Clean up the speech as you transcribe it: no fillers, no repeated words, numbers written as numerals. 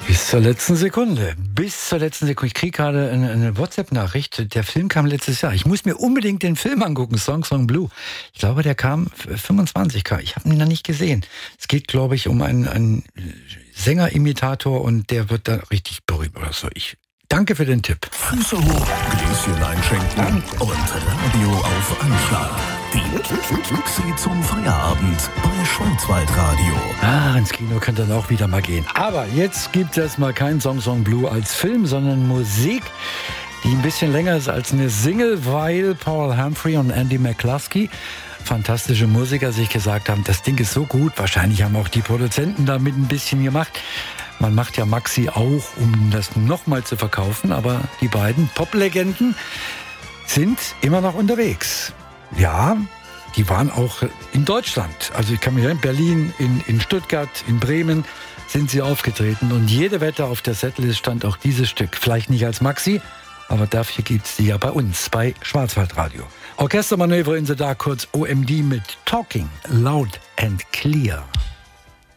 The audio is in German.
Bis zur letzten Sekunde. Ich kriege gerade eine WhatsApp-Nachricht. Der Film kam letztes Jahr. Ich muss mir unbedingt den Film angucken, Song Blue. Ich glaube, der kam 25K. Ich habe ihn noch nicht gesehen. Es geht, glaube ich, um einen Sänger-Imitator und der wird da richtig berühmt oder so. Ich danke für den Tipp. Füße hoch, Gläschen einschenken und Radio auf Anschlag. Die Luxi zum Feierabend bei Schwarzwaldradio. Ins Kino könnt ihr dann auch wieder mal gehen. Aber jetzt gibt es mal kein Song Blue als Film, sondern Musik, die ein bisschen länger ist als eine Single, weil Paul Humphrey und Andy McCluskey, fantastische Musiker, sich gesagt haben, das Ding ist so gut. Wahrscheinlich haben auch die Produzenten damit ein bisschen gemacht. Man macht ja Maxi auch, um das nochmal zu verkaufen, aber die beiden Poplegenden sind immer noch unterwegs. Ja, die waren auch in Deutschland. Also ich kann mich erinnern, Berlin, in Stuttgart, in Bremen sind sie aufgetreten. Und jede Wette auf der Setlist stand auch dieses Stück. Vielleicht nicht als Maxi, aber dafür gibt's die ja bei uns, bei Schwarzwaldradio. Orchestermanöver in the Dark, kurz OMD mit Talking Loud and Clear.